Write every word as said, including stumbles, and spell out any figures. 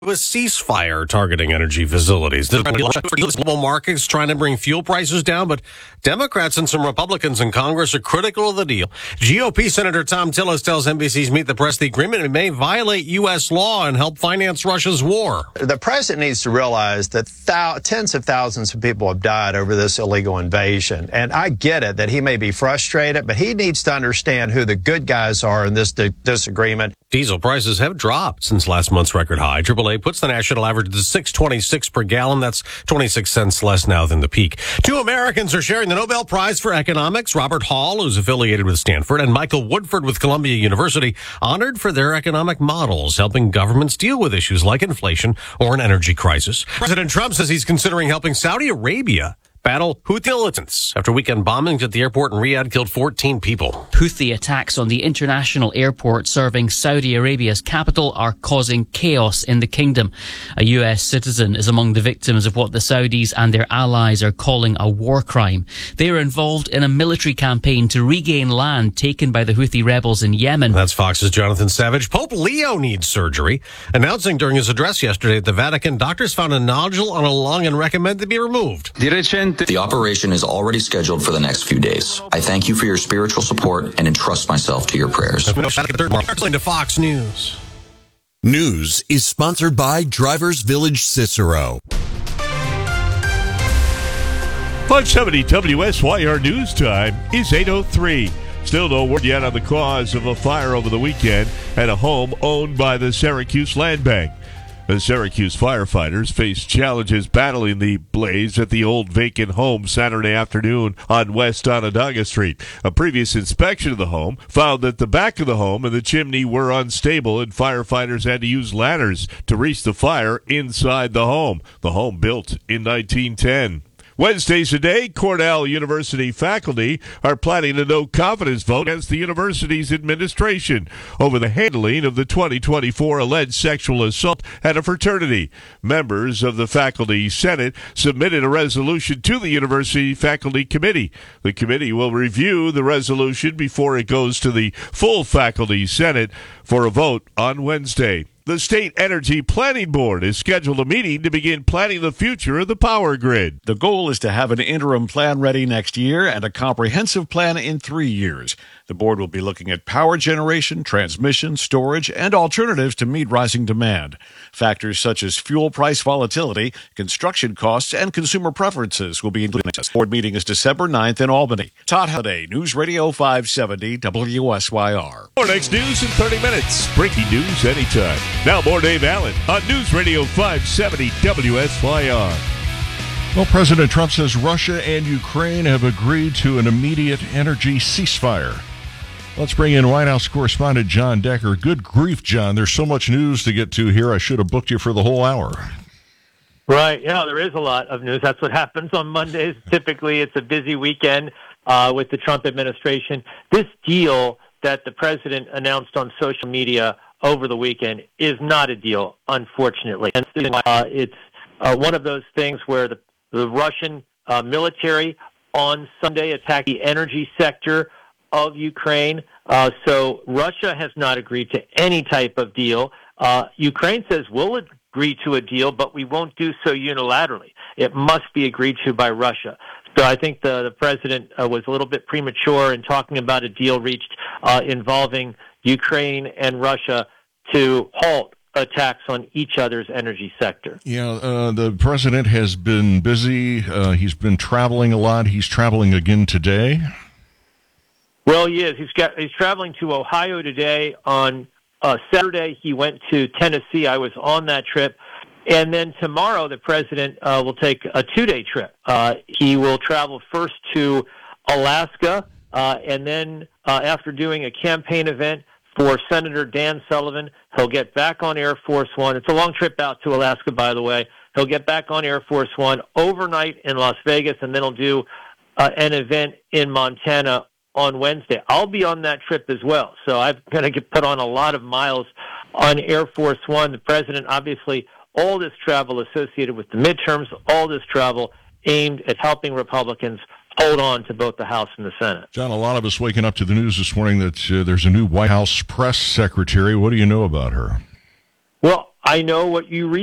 A ceasefire targeting energy facilities. The global markets trying to bring fuel prices down, but Democrats and some Republicans in Congress are critical of the deal. G O P Senator Thom Tillis tells N B C's Meet the Press the agreement may violate U S law and help finance Russia's war. The president needs to realize that thou- tens of thousands of people have died over this illegal invasion. And I get it that he may be frustrated, but he needs to understand who the good guys are in this di- disagreement. Diesel prices have dropped since last month's record high. triple A puts the national average to six twenty-six per gallon. That's twenty-six cents less now than the peak. Two Americans are sharing the Nobel Prize for Economics. Robert Hall, who's affiliated with Stanford, and Michael Woodford with Columbia University, honored for their economic models, helping governments deal with issues like inflation or an energy crisis. President Trump says he's considering helping Saudi Arabia battle Houthi militants after weekend bombings at the airport in Riyadh killed fourteen people. Houthi attacks on the international airport serving Saudi Arabia's capital are causing chaos in the kingdom. A U S citizen is among the victims of what the Saudis and their allies are calling a war crime. They are involved in a military campaign to regain land taken by the Houthi rebels in Yemen. That's Fox's Jonathan Savage. Pope Leo needs surgery. Announcing during his address yesterday at the Vatican, doctors found a nodule on a lung and recommend it be removed. The operation is already scheduled for the next few days. I thank you for your spiritual support and entrust myself to your prayers. To Fox News. News is sponsored by Drivers Village Cicero. five seventy W S Y R News Time is eight oh three. Still no word yet on the cause of a fire over the weekend at a home owned by the Syracuse Land Bank. The Syracuse firefighters faced challenges battling the blaze at the old vacant home Saturday afternoon on West Onondaga Street. A previous inspection of the home found that the back of the home and the chimney were unstable, and firefighters had to use ladders to reach the fire inside the home. The home built in nineteen ten. Wednesday today, Cornell University faculty are planning a no-confidence vote against the university's administration over the handling of the twenty twenty-four alleged sexual assault at a fraternity. Members of the faculty senate submitted a resolution to the university faculty committee. The committee will review the resolution before it goes to the full faculty senate for a vote on Wednesday. The State Energy Planning Board has scheduled a meeting to begin planning the future of the power grid. The goal is to have an interim plan ready next year and a comprehensive plan in three years. The board will be looking at power generation, transmission, storage, and alternatives to meet rising demand. Factors such as fuel price volatility, construction costs, and consumer preferences will be included. The board meeting is December ninth in Albany. Todd Halliday, News Radio five seventy W S Y R. More next news in thirty minutes. Breaking news anytime. Now more Dave Allen on News Radio five seventy W S Y R. Well, President Trump says Russia and Ukraine have agreed to an immediate energy ceasefire. Let's bring in White House correspondent John Decker. Good grief, John. There's so much news to get to here. I should have booked you for the whole hour. Right. Yeah, there is a lot of news. That's what happens on Mondays. Typically, it's a busy weekend uh, with the Trump administration. This deal that the president announced on social media over the weekend is not a deal, unfortunately. And uh, it's uh, one of those things where the, the Russian uh, military on Sunday attacked the energy sector of Ukraine. Uh, so Russia has not agreed to any type of deal. Uh, Ukraine says we'll agree to a deal, but we won't do so unilaterally. It must be agreed to by Russia. So I think the, the president uh, was a little bit premature in talking about a deal reached uh, involving Ukraine and Russia to halt attacks on each other's energy sector. Yeah, uh, the president has been busy. Uh, he's been traveling a lot. He's traveling again today. Well, he is. He's got. He's traveling to Ohio today. On uh, Saturday, he went to Tennessee. I was on that trip. And then tomorrow, the president uh, will take a two-day trip. Uh, he will travel first to Alaska, uh, and then uh, after doing a campaign event for Senator Dan Sullivan, he'll get back on Air Force One. It's a long trip out to Alaska, by the way. He'll get back on Air Force One overnight in Las Vegas, and then he'll do uh, an event in Montana on Wednesday. I'll be on that trip as well, so I'm going to get put on a lot of miles on Air Force One. The president, obviously, all this travel associated with the midterms, all this travel aimed at helping Republicans hold on to both the House and the Senate. John, a lot of us waking up to the news this morning that uh, there's a new White House press secretary. What do you know about her? Well, I know what you read.